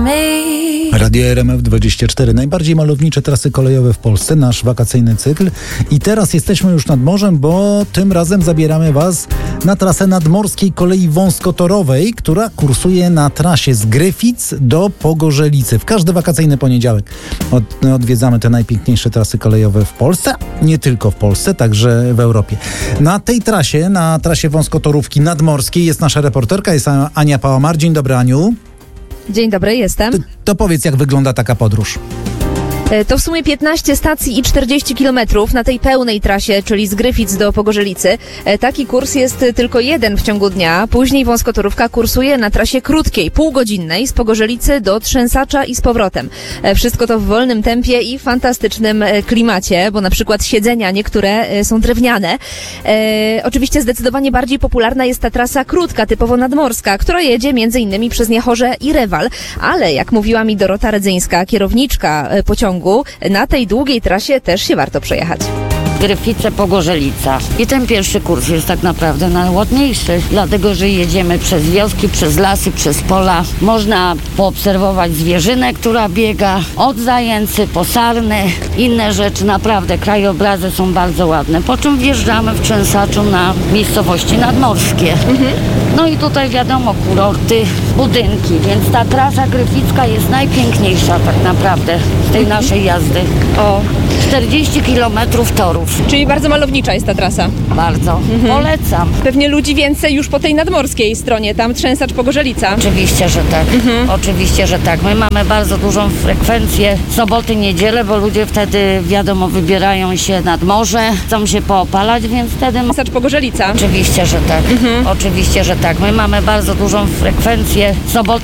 Radio RMF24. Najbardziej malownicze trasy kolejowe w Polsce, nasz wakacyjny cykl. I teraz jesteśmy już nad morzem, bo tym razem zabieramy Was na trasę nadmorskiej kolei wąskotorowej, która kursuje na trasie z Gryfic do Pogorzelicy. W każdy wakacyjny poniedziałek odwiedzamy te najpiękniejsze trasy kolejowe w Polsce, nie tylko w Polsce, także w Europie. Na tej trasie, na trasie wąskotorówki nadmorskiej jest nasza reporterka, jest Ania Pałamar. Dzień dobry, Aniu. Dzień dobry, jestem. To powiedz, jak wygląda taka podróż. To w sumie 15 stacji i 40 kilometrów na tej pełnej trasie, czyli z Gryfic do Pogorzelicy. Taki kurs jest tylko jeden w ciągu dnia. Później wąskotorówka kursuje na trasie krótkiej, półgodzinnej, z Pogorzelicy do Trzęsacza i z powrotem. Wszystko to w wolnym tempie i fantastycznym klimacie, bo na przykład siedzenia niektóre są drewniane. Oczywiście zdecydowanie bardziej popularna jest ta trasa krótka, typowo nadmorska, która jedzie między innymi przez Niechorze i Rewal. Ale jak mówiła mi Dorota Redzyńska, kierowniczka pociągu, na tej długiej trasie też się warto przejechać. Gryfice, Pogorzelica. I ten pierwszy kurs jest tak naprawdę najładniejszy, dlatego że jedziemy przez wioski, przez lasy, przez pola. Można poobserwować zwierzynę, która biega, od zajęcy po sarny, inne rzeczy. Naprawdę krajobrazy są bardzo ładne. Po czym wjeżdżamy w Trzęsaczu na miejscowości nadmorskie. No i tutaj wiadomo, kurorty, budynki, więc ta trasa gryficka jest najpiękniejsza tak naprawdę z tej naszej jazdy. O 40 kilometrów torów. Czyli bardzo malownicza jest ta trasa. Bardzo. Polecam. Pewnie ludzi więcej już po tej nadmorskiej stronie, tam Trzęsacz, Pogorzelica. Oczywiście, że tak. Oczywiście, że tak. My mamy bardzo dużą frekwencję soboty, niedzielę, bo ludzie wtedy, wiadomo, wybierają się nad morze, chcą się poopalać, więc wtedy... Trzęsacz, Pogorzelica. Oczywiście, że tak. Oczywiście, że tak. My mamy bardzo dużą frekwencję soboty,